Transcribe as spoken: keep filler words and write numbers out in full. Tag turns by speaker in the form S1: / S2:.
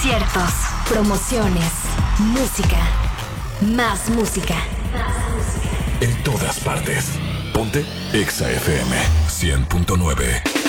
S1: Conciertos, promociones, música, más música.
S2: En todas partes. Ponte Exa F M cien punto nueve.